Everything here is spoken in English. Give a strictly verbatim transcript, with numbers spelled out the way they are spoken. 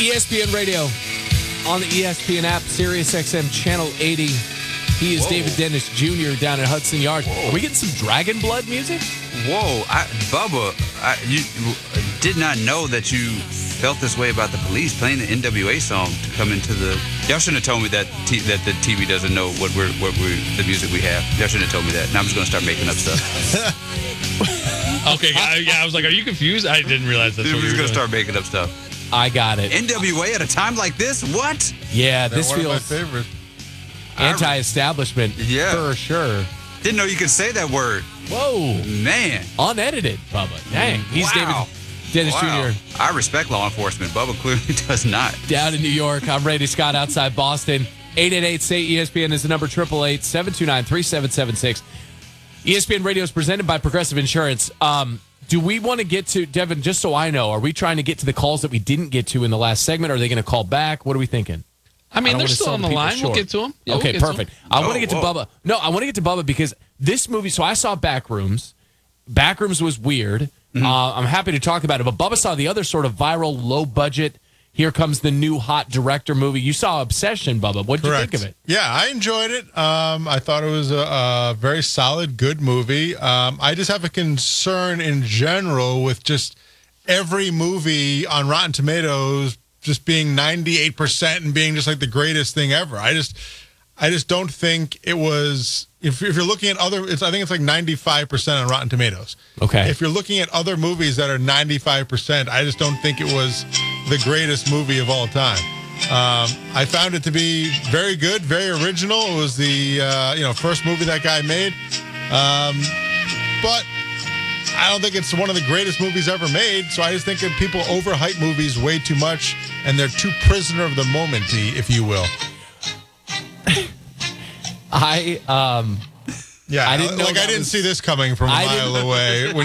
E S P N Radio on the E S P N app, Sirius X M Channel eighty. He is Whoa. David Dennis Junior down at Hudson Yards. Whoa. Are we getting some Dragon Blood music? Whoa, I, Bubba, I, you did not know that you felt this way about the Police playing the N W A song to come into the. Y'all shouldn't have told me that t- that the T V doesn't know what we're what we're the music we have. Y'all shouldn't have told me that. Now I'm just gonna start making up stuff. Okay, I, yeah, I was like, are you confused? I didn't realize that's Dude, what we're you just were gonna doing. start making up stuff. I got it. N W A at a time like this? What? Yeah, They're this one feels of my favorites. anti-establishment Yeah. for sure. Didn't know you could say that word. Whoa. Man. Unedited, Bubba. Dang. He's Wow. David Dennis Wow. Junior I respect law enforcement. Bubba clearly does not. down in New York. I'm Randy Scott outside Boston. eight eight eight, S A Y, E S P N is the number, eight eight eight, seven two nine, three seven seven six. E S P N Radio is presented by Progressive Insurance. Um, do we want to get to, Devin, just so I know, are we trying to get to the calls that we didn't get to in the last segment? Are they going to call back? What are we thinking? I mean, I don't they're wanna still sell on the the people line. We'll short. get to them. Yeah, okay, we'll get to perfect. 'em. I want Oh, to get to whoa. Bubba. No, I want to get to Bubba because this movie, so I saw Backrooms. Backrooms was weird. Mm-hmm. Uh, I'm happy to talk about it, but Bubba saw the other sort of viral, low budget, here comes the new hot director movie. You saw Obsession, Bubba. What did you Correct. think of it? Yeah, I enjoyed it. Um, I thought it was a, a very solid, good movie. Um, I just have a concern in general with just every movie on Rotten Tomatoes just being ninety-eight percent and being just like the greatest thing ever. I just, I just don't think it was. If, if you're looking at other, it's, I think it's like ninety-five percent on Rotten Tomatoes. Okay. If you're looking at other movies that are ninety-five percent, I just don't think it was the greatest movie of all time. Um, I found it to be very good, very original. It was the uh, you know first movie that guy made, um, but I don't think it's one of the greatest movies ever made. So I just think that people overhype movies way too much, and they're too prisoner of the moment, if you will. I um Yeah, I didn't know like that I didn't was- see this coming from a I mile didn't- away. When